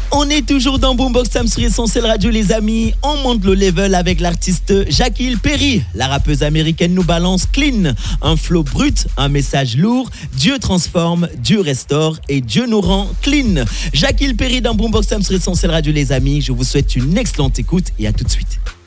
On est toujours dans Boombox Time sur Essentiel Radio, les amis. On monte le level avec l'artiste Jackie Perry. La rappeuse américaine nous balance clean. Un flow brut, un message lourd. Dieu transforme, Dieu restaure et Dieu nous rend clean. Jackie Perry dans Boombox Time sur Essentiel Radio, les amis. Je vous souhaite une excellente écoute et à tout de suite.